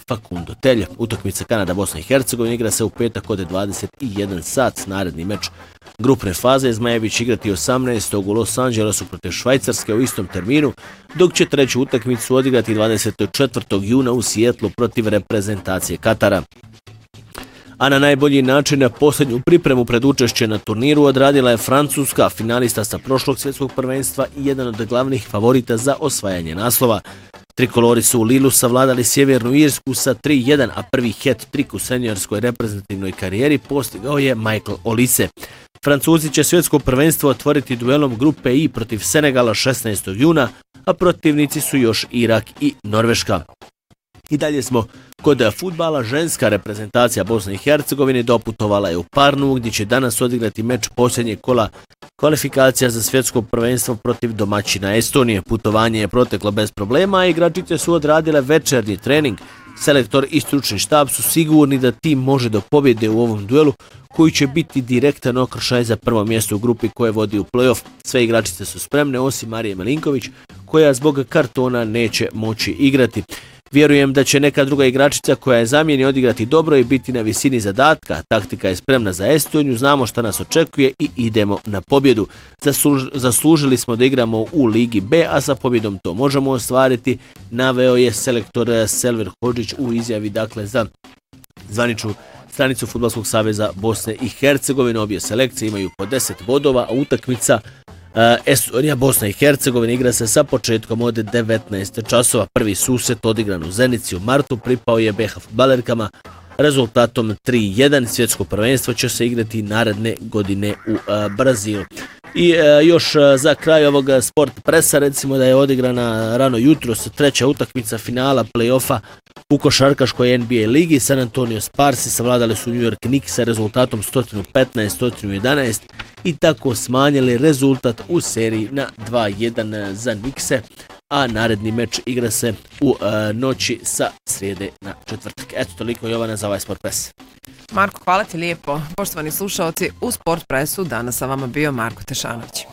Facundo Telje. Utakmica Kanada-Bosna i Hercegovina igra se u petak od 21 sat. Naredni meč grupne faze Zmajevi će igrati 18. u Los Angelesu protiv Švajcarske u istom terminu, dok će treću utakmicu odigrati 24. juna u Sijetlu protiv reprezentacije Katara. A na najbolji način posljednju pripremu pred učešće na turniru odradila je Francuska, finalista sa prošlog svjetskog prvenstva i jedan od glavnih favorita za osvajanje naslova. Trikolori su u Lilu savladali Sjevernu Irsku sa 3-1, a prvi hat-trick u seniorskoj reprezentativnoj karijeri postigao je Michael Olise. Francuzi će svjetsko prvenstvo otvoriti duelom grupe I protiv Senegala 16. juna, a protivnici su još Irak i Norveška. I dalje smo kod fudbala. Ženska reprezentacija Bosne i Hercegovine doputovala je u Parnu, gdje će danas odigrati meč posljednjeg kola kvalifikacija za svjetsko prvenstvo protiv domaćina Estonije. Putovanje je proteklo bez problema, a igračice su odradile večernji trening. Selektor i stručni štab su sigurni da tim može do pobjede u ovom duelu, koji će biti direktan okršaj za prvo mjesto u grupi koje vodi u play-off. Sve igračice su spremne, osim Marije Malinković, koja zbog kartona neće moći igrati. Vjerujem da će neka druga igračica koja je zamijeni odigrati dobro i biti na visini zadatka. Taktika je spremna za Estoniju, znamo šta nas očekuje i idemo na pobjedu. Zaslužili smo da igramo u Ligi B, a sa pobjedom to možemo ostvariti, naveo je selektor Selver Hodžić u izjavi za zvaničnu stranicu Fudbalskog saveza Bosne i Hercegovine. Obje selekcije imaju po 10 bodova, a utakmica Estonija Bosna i Hercegovina igra se sa početkom od 19 časova. Prvi susret odigran u Zenici u martu pripao je BH fudbalerkama rezultatom 3-1. Svjetsko prvenstvo će se igrati naredne godine u Brazilu. I još za kraj ovog sport presa, recimo da je odigrana rano jutros treća utakmica finala play-offa u košarkaškoj NBA ligi. San Antonio Sparsi savladali su New York Knicks sa rezultatom 115-111 i tako smanjili rezultat u seriji na 2-1 za Knickse, a naredni meč igra se u noći sa srijede na četvrtak. Eto, toliko, Jovana, za ovaj sport pres. Marko, hvala ti lijepo. Poštovani slušalci, u sport presu danas sa vama bio Marko Tešanović.